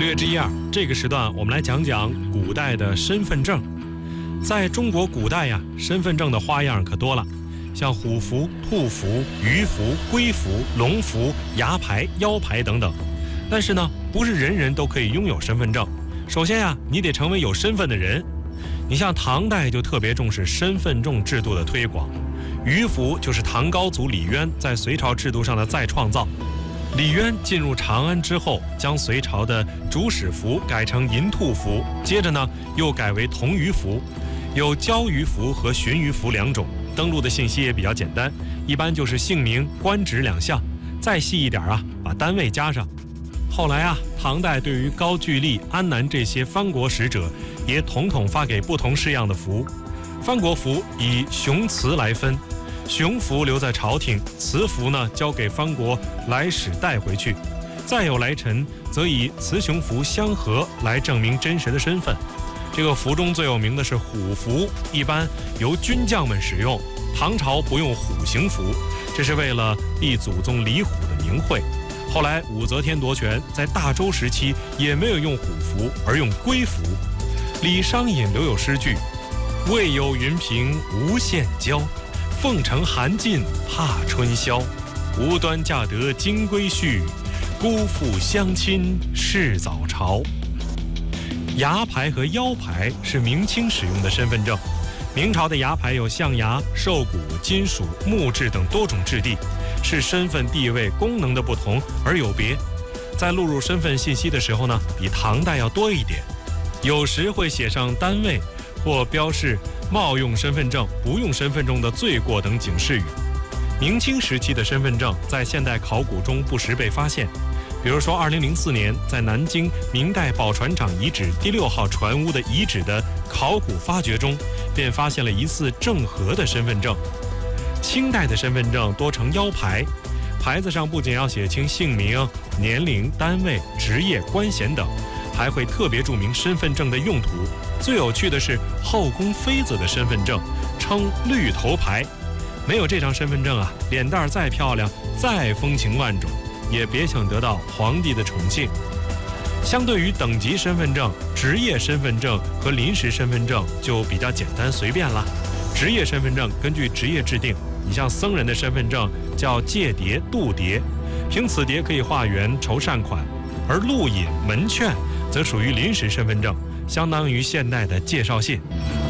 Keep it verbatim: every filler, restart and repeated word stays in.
略之一二，这个时段我们来讲讲古代的身份证。在中国古代呀，身份证的花样可多了，像虎符、兔符、鱼符、龟符、龙符、牙牌、腰牌等等。但是呢，不是人人都可以拥有身份证。首先呀，你得成为有身份的人。你像唐代就特别重视身份证制度的推广，鱼符就是唐高祖李渊在隋朝制度上的再创造。李渊进入长安之后，将隋朝的主使符改成银兔符，接着呢又改为铜鱼符，有交鱼符和寻鱼符两种，登录的信息也比较简单，一般就是姓名、官职两项，再细一点啊，把单位加上。后来啊，唐代对于高句丽、安南这些藩国使者，也统统发给不同式样的符。藩国符以雄雌来分。雄符留在朝廷，雌符呢交给藩国来使带回去。再有来臣，则以雌雄符相合来证明真实的身份。这个符中最有名的是虎符，一般由军将们使用。唐朝不用虎形符，这是为了避祖宗李虎的名讳。后来武则天夺权，在大周时期也没有用虎符，而用龟符。李商隐留有诗句：未有云平无限娇，凤城寒尽怕春宵，无端嫁得金龟婿，辜负乡亲事早朝。牙牌和腰牌是明清使用的身份证。明朝的牙牌有象牙、兽骨、金属、木质等多种质地，是身份地位功能的不同而有别。在录入身份信息的时候呢，比唐代要多一点，有时会写上单位或标示冒用身份证、不用身份证的罪过等警示语。明清时期的身份证在现代考古中不时被发现，比如说二零零四年在南京明代宝船厂遗址第六号船屋的遗址的考古发掘中，便发现了疑似郑和的身份证。清代的身份证多呈腰牌，牌子上不仅要写清姓名、年龄、单位、职业、官衔等，还会特别注明身份证的用途。最有趣的是后宫妃子的身份证，称绿头牌。没有这张身份证啊，脸蛋再漂亮、再风情万种，也别想得到皇帝的宠幸。相对于等级身份证，职业身份证和临时身份证就比较简单随便了。职业身份证根据职业制定，你像僧人的身份证叫戒牒、度牒，凭此牒可以化缘筹善款；而路引、门券则属于临时身份证，相当于现代的介绍信。